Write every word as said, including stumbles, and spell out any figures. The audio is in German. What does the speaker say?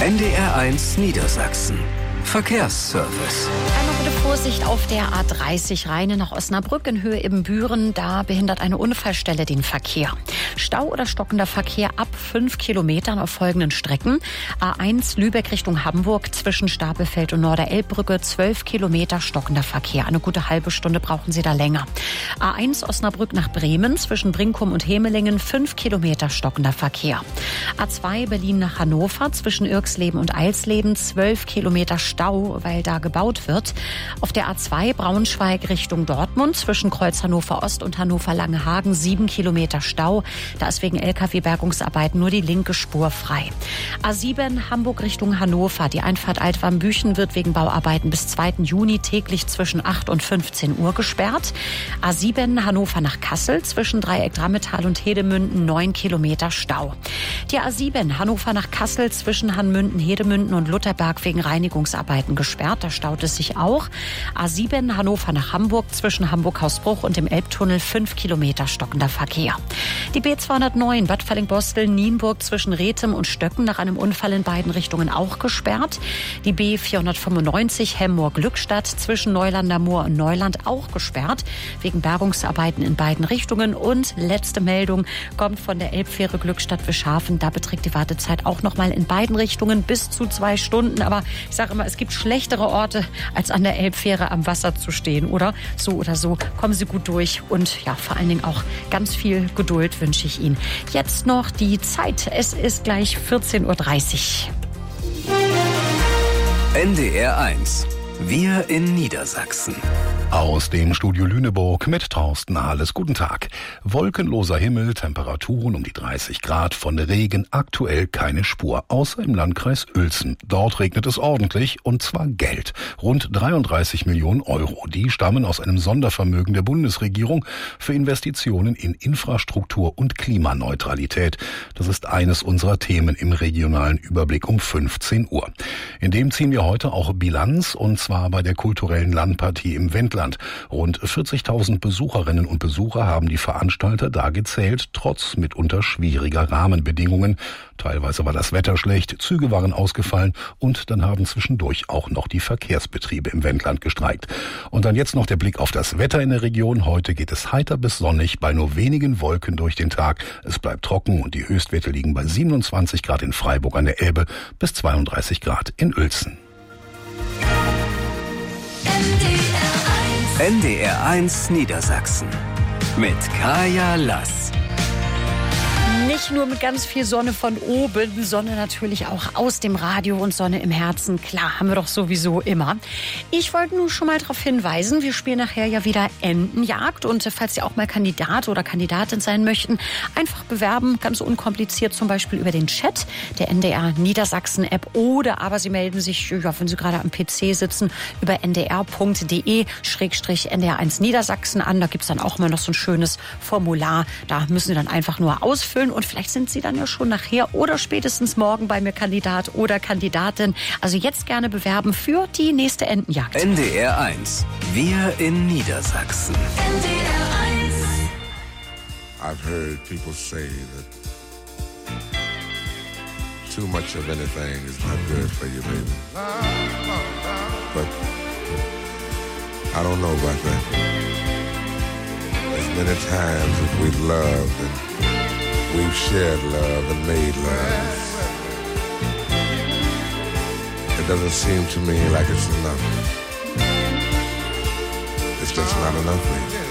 N D R eins Niedersachsen. Verkehrsservice. Einmal bitte Vorsicht auf der A dreißig Rheine nach Osnabrück in Höhe Ibbenbüren. Da behindert eine Unfallstelle den Verkehr. Stau oder stockender Verkehr ab fünf Kilometern auf folgenden Strecken. A eins Lübeck Richtung Hamburg zwischen Stapelfeld und Norderelbbrücke zwölf Kilometer stockender Verkehr. Eine gute halbe Stunde brauchen Sie da länger. A eins Osnabrück nach Bremen zwischen Brinkum und Hemelingen fünf Kilometer stockender Verkehr. A zwei Berlin nach Hannover zwischen Irksleben und Eilsleben zwölf Kilometer Stau, weil da gebaut wird. Auf der A zwei Braunschweig Richtung Dortmund zwischen Kreuz Hannover Ost und Hannover Langehagen sieben Kilometer Stau. Da ist wegen L K W-Bergungsarbeiten nur die linke Spur frei. A sieben Hamburg Richtung Hannover. Die Einfahrt Altwarmbüchen wird wegen Bauarbeiten bis zweiten Juni täglich zwischen acht und fünfzehn Uhr gesperrt. A sieben Hannover nach Kassel zwischen Dreieck Drammetal und Hedemünden neun Kilometer Stau. Die A sieben Hannover nach Kassel zwischen Hanmünden, Hedemünden und Lutherberg wegen Reinigungsarbeiten gesperrt. Da staut es sich auch. A sieben Hannover nach Hamburg zwischen Hamburg-Hausbruch und dem Elbtunnel fünf Kilometer stockender Verkehr. Die B zweihundertneun Bad Fallingbostel-Nienburg zwischen Rethem und Stöcken nach einem Unfall in beiden Richtungen auch gesperrt. Die B vierhundertfünfundneunzig Hemmoor-Glückstadt zwischen Neulander Moor und Neuland auch gesperrt wegen Bergungsarbeiten in beiden Richtungen. Und letzte Meldung kommt von der Elbfähre Glückstadt-Wischhafen. Da beträgt die Wartezeit auch noch mal in beiden Richtungen bis zu zwei Stunden. Aber ich sage immer, es gibt schlechtere Orte, als an der Elbfähre am Wasser zu stehen, oder? So oder so, kommen Sie gut durch und ja, vor allen Dingen auch ganz viel Geduld wünsche ich Ihnen. Jetzt noch die Zeit. Es ist gleich vierzehn Uhr dreißig. N D R eins. Wir in Niedersachsen. Aus dem Studio Lüneburg mit Thorsten Ahles. Guten Tag. Wolkenloser Himmel, Temperaturen um die dreißig Grad, von Regen aktuell keine Spur, außer im Landkreis Uelzen. Dort regnet es ordentlich, und zwar Geld. Rund dreiunddreißig Millionen Euro. Die stammen aus einem Sondervermögen der Bundesregierung für Investitionen in Infrastruktur und Klimaneutralität. Das ist eines unserer Themen im regionalen Überblick um fünfzehn Uhr. In dem ziehen wir heute auch Bilanz, und zwar bei der kulturellen Landpartie im Wendland. Rund vierzigtausend Besucherinnen und Besucher haben die Veranstalter da gezählt, trotz mitunter schwieriger Rahmenbedingungen. Teilweise war das Wetter schlecht, Züge waren ausgefallen und dann haben zwischendurch auch noch die Verkehrsbetriebe im Wendland gestreikt. Und dann jetzt noch der Blick auf das Wetter in der Region. Heute geht es heiter bis sonnig, bei nur wenigen Wolken durch den Tag. Es bleibt trocken und die Höchstwerte liegen bei siebenundzwanzig Grad in Freiburg an der Elbe bis zweiunddreißig Grad in Uelzen. N D R eins Niedersachsen mit Kaya Lass. Nicht nur mit ganz viel Sonne von oben, sondern natürlich auch aus dem Radio und Sonne im Herzen. Klar, haben wir doch sowieso immer. Ich wollte nun schon mal darauf hinweisen, wir spielen nachher ja wieder Entenjagd. Und falls Sie auch mal Kandidat oder Kandidatin sein möchten, einfach bewerben, ganz unkompliziert, zum Beispiel über den Chat der N D R Niedersachsen App. Oder aber Sie melden sich, ja, wenn Sie gerade am P C sitzen, über n d r punkt d e schrägstrich n d r eins Niedersachsen an. Da gibt's dann auch mal noch so ein schönes Formular. Da müssen Sie dann einfach nur ausfüllen. Und vielleicht sind Sie dann ja schon nachher oder spätestens morgen bei mir Kandidat oder Kandidatin. Also jetzt gerne bewerben für die nächste Entenjagd. N D R eins. Wir in Niedersachsen. N D R eins. I've heard people say that too much of anything is not good for you, baby. But I don't know about that. As many times as we've loved and we've shared love and made love, it doesn't seem to me like it's enough. It's just not enough for you.